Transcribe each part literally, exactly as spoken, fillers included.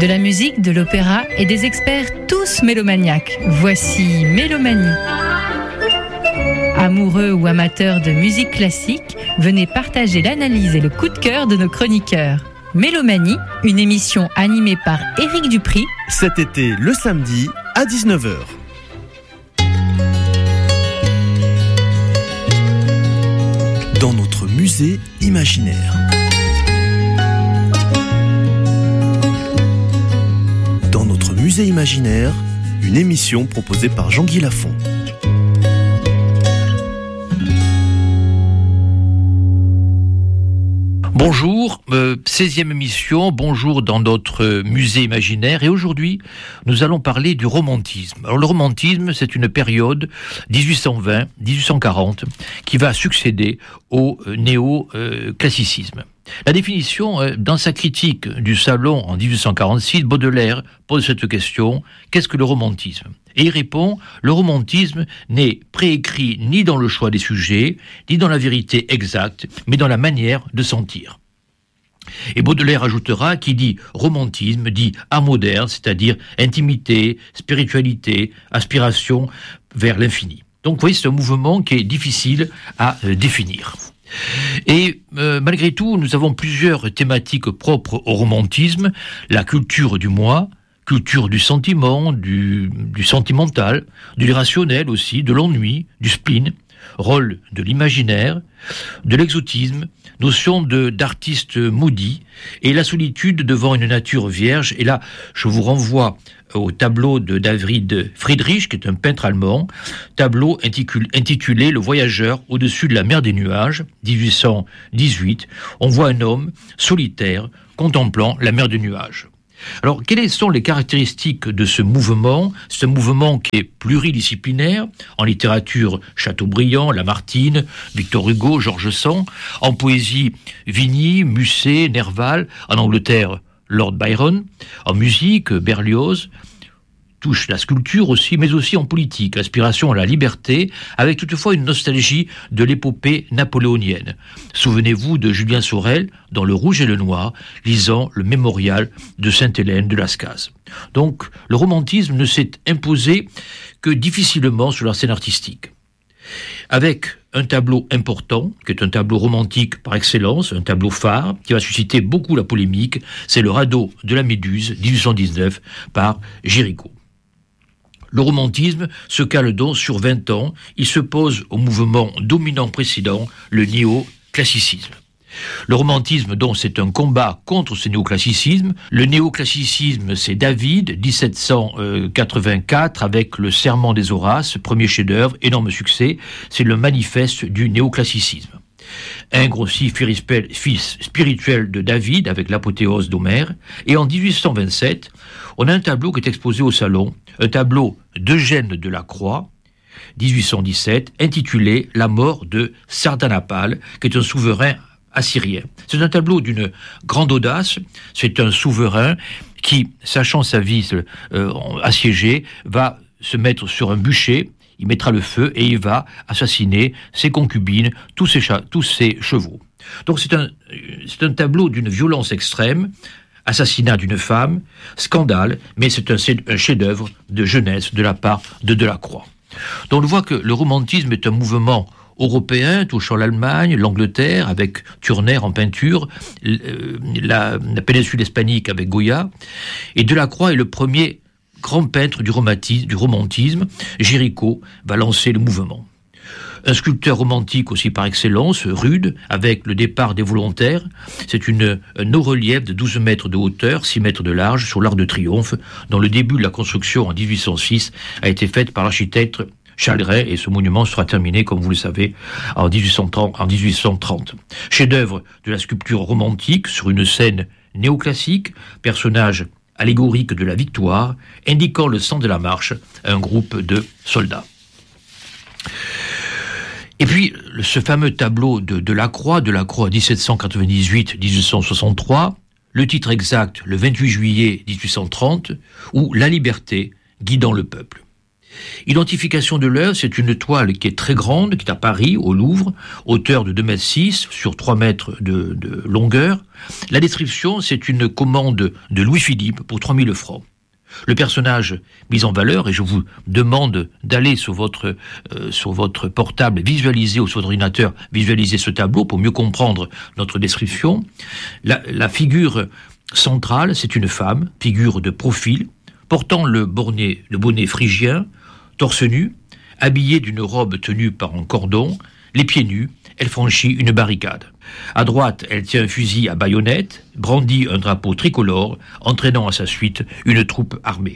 De la musique, de l'opéra et des experts tous mélomaniaques. Voici Mélomanie. Amoureux ou amateurs de musique classique, venez partager l'analyse et le coup de cœur de nos chroniqueurs. Mélomanie, une émission animée par Éric Dupri. Cet été, le samedi, à dix-neuf heures. Dans notre musée imaginaire. Dans notre musée imaginaire, une émission proposée par Jean-Guy Lafont. Bonjour, euh, seizième émission, bonjour dans notre musée imaginaire, et aujourd'hui nous allons parler du romantisme. Alors le romantisme, c'est une période dix-huit cent vingt à dix-huit cent quarante qui va succéder au néo-classicisme. La définition, dans sa critique du Salon en dix-huit cent quarante-six, Baudelaire pose cette question: qu'est-ce que le romantisme ? Et il répond: le romantisme n'est préécrit ni dans le choix des sujets, ni dans la vérité exacte, mais dans la manière de sentir. Et Baudelaire ajoutera: qui dit romantisme dit art moderne, c'est-à-dire intimité, spiritualité, aspiration vers l'infini. Donc vous voyez, c'est un mouvement qui est difficile à euh, définir. Et euh, malgré tout, nous avons plusieurs thématiques propres au romantisme: la culture du moi, culture du sentiment, du, du sentimental, du irrationnel aussi, de l'ennui, du spleen, rôle de l'imaginaire, de l'exotisme, notion de, d'artiste maudit, et la solitude devant une nature vierge. Et là, je vous renvoie au tableau de David Friedrich, qui est un peintre allemand, tableau intitulé, intitulé « Le voyageur au-dessus de la mer des nuages », dix-huit cent dix-huit. On voit un homme solitaire contemplant la mer de nuages. Alors, quelles sont les caractéristiques de ce mouvement ? C'est un mouvement qui est pluridisciplinaire. En littérature, Chateaubriand, Lamartine, Victor Hugo, George Sand. En poésie, Vigny, Musset, Nerval. En Angleterre, Lord Byron. En musique, Berlioz. Touche la sculpture aussi, mais aussi en politique, aspiration à la liberté, avec toutefois une nostalgie de l'épopée napoléonienne. Souvenez-vous de Julien Sorel, dans Le Rouge et le Noir, lisant le mémorial de Sainte-Hélène de Lascaz. Donc, le romantisme ne s'est imposé que difficilement sur la scène artistique. Avec un tableau important, qui est un tableau romantique par excellence, un tableau phare, qui va susciter beaucoup la polémique, c'est le Radeau de la Méduse, dix-huit cent dix-neuf, par Géricault. Le romantisme se cale donc sur vingt ans, il se pose au mouvement dominant précédent, le néoclassicisme. Le romantisme, donc, c'est un combat contre ce néoclassicisme. Le néoclassicisme, c'est David, dix-sept cent quatre-vingt-quatre, avec le Serment des Horaces, premier chef-d'œuvre, énorme succès. C'est le manifeste du néoclassicisme. Ingres aussi, fils spirituel de David, avec l'apothéose d'Homère. Et en dix-huit cent vingt-sept, on a un tableau qui est exposé au Salon, un tableau d'Eugène de la Croix, dix-huit cent dix-sept, intitulé « La mort de Sardanapale », qui est un souverain assyrien. C'est un tableau d'une grande audace. C'est un souverain qui, sachant sa vie euh, assiégée, va se mettre sur un bûcher, il mettra le feu et il va assassiner ses concubines, tous ses, cha- tous ses chevaux. Donc c'est un, c'est un tableau d'une violence extrême, assassinat d'une femme, scandale, mais c'est un, un chef-d'œuvre de jeunesse de la part de Delacroix. Donc on voit que le romantisme est un mouvement européen touchant l'Allemagne, l'Angleterre, avec Turner en peinture, la, la péninsule hispanique avec Goya, et Delacroix est le premier grand peintre du romantisme, du romantisme. Géricault va lancer le mouvement. Un sculpteur romantique aussi par excellence, Rude, avec le départ des volontaires. C'est une, un haut-relief de douze mètres de hauteur, six mètres de large, sur l'Arc de Triomphe, dont le début de la construction en dix-huit cent six a été fait par l'architecte Charles Ray, et ce monument sera terminé, comme vous le savez, en dix-huit cent trente. En dix-huit cent trente. Chef-d'œuvre de la sculpture romantique sur une scène néoclassique, personnage allégorique de la victoire, indiquant le sang de la marche à un groupe de soldats. Et puis, ce fameux tableau de Delacroix, Delacroix dix-sept cent quatre-vingt-dix-huit à dix-huit cent soixante-trois, le titre exact, le vingt-huit juillet dix-huit cent trente, ou « La liberté guidant le peuple ». Identification de l'œuvre, c'est une toile qui est très grande, qui est à Paris, au Louvre, hauteur de deux mètres six sur trois mètres de, de longueur. La description, c'est une commande de Louis-Philippe pour trois mille francs. Le personnage mis en valeur, et je vous demande d'aller sur votre, euh, sur votre portable, visualiser, ou sur votre ordinateur, visualiser ce tableau pour mieux comprendre notre description. La, la figure centrale, c'est une femme, figure de profil, portant le bonnet, le bonnet phrygien, torse nu, habillée d'une robe tenue par un cordon, les pieds nus, elle franchit une barricade. À droite, elle tient un fusil à baïonnette, brandit un drapeau tricolore, entraînant à sa suite une troupe armée.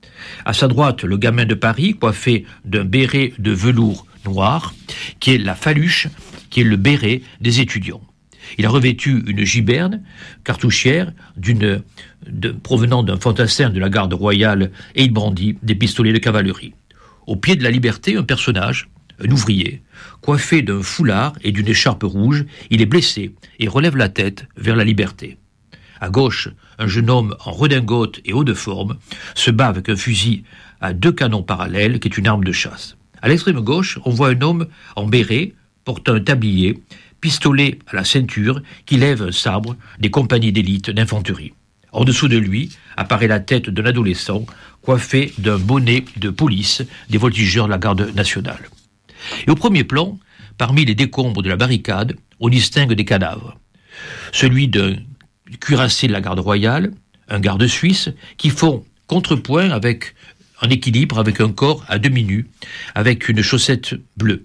À sa droite, le gamin de Paris, coiffé d'un béret de velours noir, qui est la faluche, qui est le béret des étudiants. Il a revêtu une giberne cartouchière d'une, de, provenant d'un fantassin de la garde royale, et il brandit des pistolets de cavalerie. Au pied de la Liberté, un personnage, un ouvrier, coiffé d'un foulard et d'une écharpe rouge, il est blessé et relève la tête vers la Liberté. À gauche, un jeune homme en redingote et haut de forme se bat avec un fusil à deux canons parallèles qui est une arme de chasse. À l'extrême gauche, on voit un homme en béret, portant un tablier, pistolet à la ceinture, qui lève un sabre des compagnies d'élite d'infanterie. En dessous de lui apparaît la tête d'un adolescent coiffé d'un bonnet de police des voltigeurs de la garde nationale. Et au premier plan, parmi les décombres de la barricade, on distingue des cadavres. Celui d'un cuirassé de la garde royale, un garde suisse, qui font contrepoint avec, en équilibre avec un corps à demi nu, avec une chaussette bleue.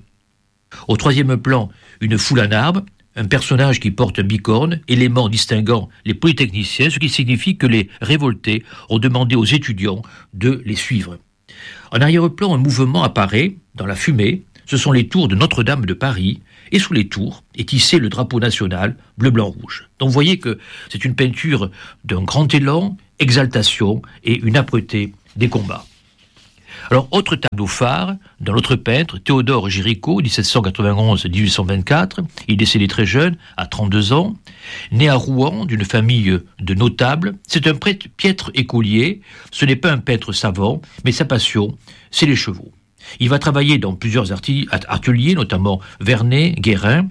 Au troisième plan, une foule en arbre, un personnage qui porte un bicorne, élément distinguant les polytechniciens, ce qui signifie que les révoltés ont demandé aux étudiants de les suivre. En arrière-plan, un mouvement apparaît dans la fumée. Ce sont les tours de Notre-Dame de Paris, et sous les tours est tissé le drapeau national bleu, blanc, rouge. Donc vous voyez que c'est une peinture d'un grand élan, exaltation et une âpreté des combats. Alors, autre tableau phare d'un autre peintre, Théodore Géricault, dix-sept cent quatre-vingt-onze à dix-huit cent vingt-quatre. Il est décédé très jeune, à trente-deux ans. Né à Rouen, d'une famille de notables. C'est un prêtre piètre écolier. Ce n'est pas un peintre savant, mais sa passion, c'est les chevaux. Il va travailler dans plusieurs ateliers, notamment Vernet, Guérin.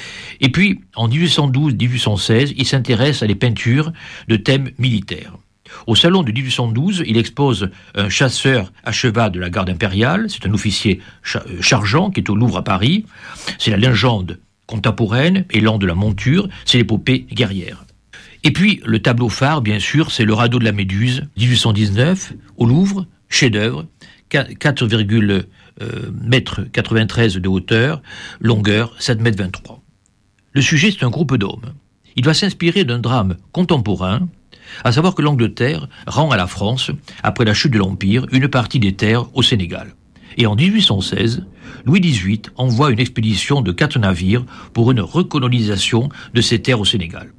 Et puis, en dix-huit cent douze à dix-huit cent seize, il s'intéresse à des peintures de thèmes militaires. Au salon de dix-huit cent douze, il expose un chasseur à cheval de la garde impériale. C'est un officier chargeant qui est au Louvre à Paris. C'est la légende contemporaine, élan de la monture, c'est l'épopée guerrière. Et puis, le tableau phare, bien sûr, c'est le radeau de la Méduse, dix-huit cent dix-neuf, au Louvre, chef-d'œuvre, quatre virgule quatre-vingt-treize mètres de hauteur, longueur sept virgule vingt-trois mètres. Le sujet, c'est un groupe d'hommes. Il va s'inspirer d'un drame contemporain, à savoir que l'Angleterre rend à la France, après la chute de l'Empire, une partie des terres au Sénégal. Et en dix-huit cent seize, Louis dix-huit envoie une expédition de quatre navires pour une recolonisation de ces terres au Sénégal.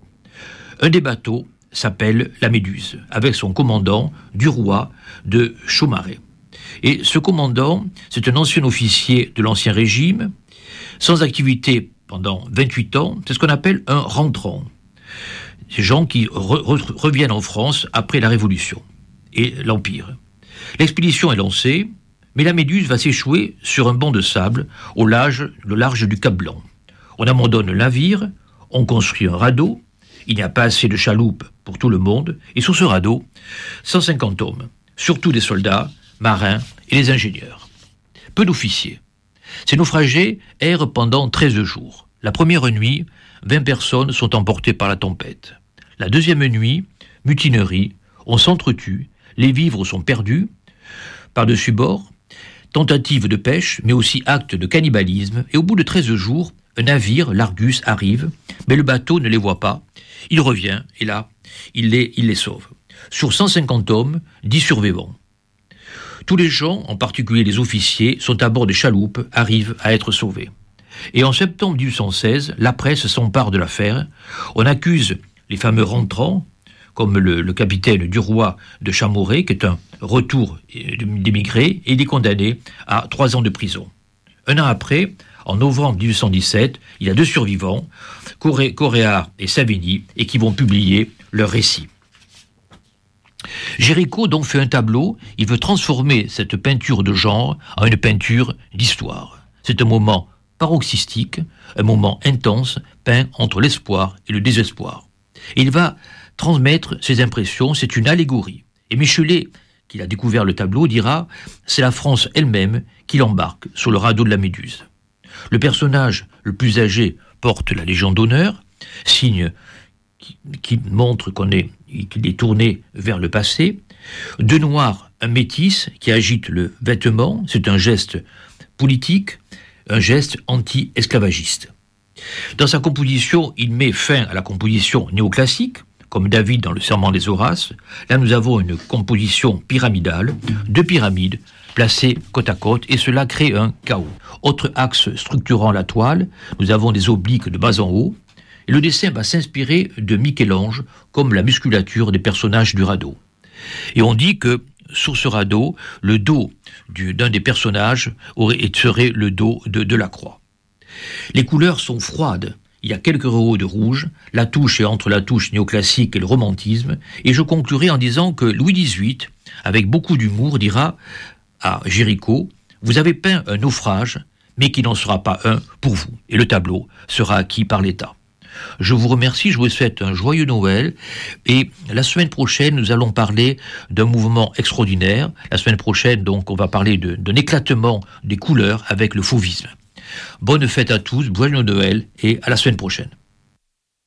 Un des bateaux s'appelle la Méduse, avec son commandant, Duroy de Chaumareix. Et ce commandant, c'est un ancien officier de l'Ancien Régime, sans activité pendant vingt-huit ans, c'est ce qu'on appelle un rentrant. Ces gens qui re- re- reviennent en France après la Révolution et l'Empire. L'expédition est lancée, mais la Méduse va s'échouer sur un banc de sable au large, le large du Cap Blanc. On abandonne le navire, on construit un radeau, il n'y a pas assez de chaloupes pour tout le monde, et sur ce radeau, cent cinquante hommes, surtout des soldats, marins et les ingénieurs. Peu d'officiers. Ces naufragés errent pendant treize jours. La première nuit, vingt personnes sont emportées par la tempête. La deuxième nuit, mutinerie, on s'entretue, les vivres sont perdus, par-dessus bord, tentative de pêche, mais aussi acte de cannibalisme, et au bout de treize jours, un navire, l'Argus, arrive, mais le bateau ne les voit pas. Il revient, et là, il les, il les sauve. Sur cent cinquante hommes, dix survivants. Tous les gens, en particulier les officiers, sont à bord des chaloupes, arrivent à être sauvés. Et en septembre dix-huit cent seize, la presse s'empare de l'affaire. On accuse les fameux rentrants, comme le, le capitaine Duroy de Chamoret, qui est un retour d'émigré, et il est condamné à trois ans de prison. Un an après, en novembre dix-huit cent dix-sept, il y a deux survivants, Coré, Coréard et Savigny, et qui vont publier leur récit. Géricault donc fait un tableau, il veut transformer cette peinture de genre en une peinture d'histoire. C'est un moment paroxystique, un moment intense, peint entre l'espoir et le désespoir. Et il va transmettre ses impressions, c'est une allégorie. Et Michelet, qui a découvert le tableau, dira « c'est la France elle-même qui l'embarque sur le radeau de la Méduse ». Le personnage le plus âgé porte la Légion d'honneur, signe qui, qui montre qu'on est, qu'il est tourné vers le passé. De noir, un métis qui agite le vêtement, c'est un geste politique, un geste anti-esclavagiste. Dans sa composition, il met fin à la composition néoclassique, comme David dans le Serment des Horaces. Là, nous avons une composition pyramidale, deux pyramides placées côte à côte, et cela crée un chaos. Autre axe structurant la toile, nous avons des obliques de bas en haut, et le dessin va s'inspirer de Michel-Ange, comme la musculature des personnages du radeau. Et on dit que sur ce radeau, le dos du, d'un des personnages aurait, serait le dos de, de la croix. Les couleurs sont froides. Il y a quelques rehauts de rouge, la touche est entre la touche néoclassique et le romantisme, et je conclurai en disant que Louis dix-huit, avec beaucoup d'humour, dira à Géricault « Vous avez peint un naufrage, mais qui n'en sera pas un pour vous, et le tableau sera acquis par l'État. » Je vous remercie, je vous souhaite un joyeux Noël, et la semaine prochaine, nous allons parler d'un mouvement extraordinaire. La semaine prochaine, donc, on va parler de, d'un éclatement des couleurs avec le fauvisme. Bonne fête à tous, joyeux Noël, et à la semaine prochaine.